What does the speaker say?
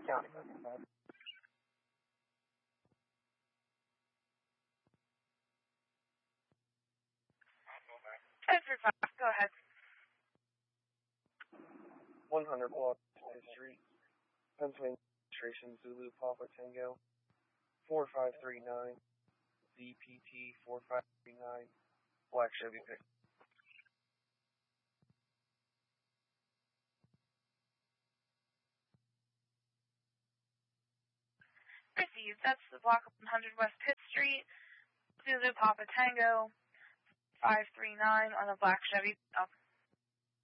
County. 1035, go ahead. 100 Washington Street, Pennsylvania Registration, Zulu Papa Tango, 4539, ZPT 4539, Black Chevy pick. Received. That's the block 100 West Pitt Street, Zulu Papa Tango, 539 on the Black Chevy.